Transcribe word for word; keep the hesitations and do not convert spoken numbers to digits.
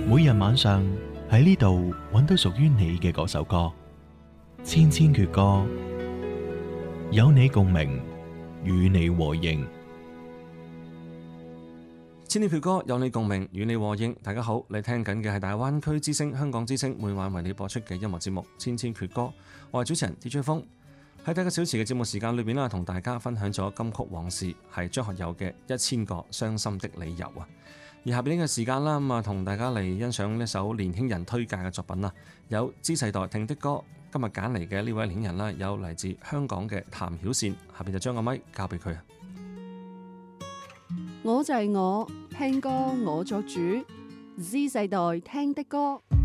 每日晚上喺呢度揾到屬於你嘅嗰首歌，千千闕歌，有你共鳴，與你和應。 千千闕歌，有你共鳴，與你和應。大家好，你聽緊嘅係大灣區之聲、香港之聲每晚為你播出嘅音樂節目《千千闕歌》，我係主持人 D J 風。喺第一個小時嘅節目時間裏邊啦，同大家分享咗金曲往事，係張學友嘅《一千個傷心的理由》啊。而下邊呢個時間啦，咁啊同大家嚟欣賞一首年輕人推介嘅作品啦，有 Z 世代聽的歌。今日揀嚟嘅呢位年輕人啦，有嚟自香港嘅譚曉善。下邊就將個咪交俾佢啊。 我就係我，聽歌我作主，Z 世代聽的歌。